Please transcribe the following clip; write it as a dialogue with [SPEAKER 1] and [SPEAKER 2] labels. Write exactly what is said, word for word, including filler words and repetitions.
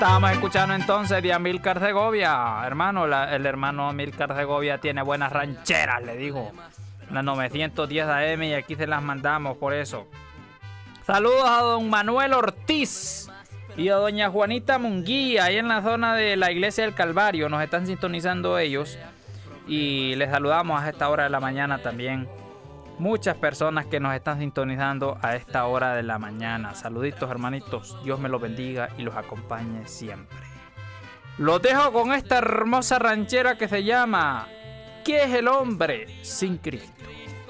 [SPEAKER 1] Estábamos escuchando entonces de Amílcar Segovia. Hermano, la, el hermano Amílcar Segovia tiene buenas rancheras, le digo. Las novecientos diez A M y aquí se las mandamos por eso. Saludos a don Manuel Ortiz y a doña Juanita Munguía, ahí en la zona de la Iglesia del Calvario. Nos están sintonizando ellos y les saludamos a esta hora de la mañana también. Muchas personas que nos están sintonizando a esta hora de la mañana. Saluditos, hermanitos. Dios me los bendiga y los acompañe siempre. Los dejo con esta hermosa ranchera que se llama ¿Qué es el hombre sin Cristo?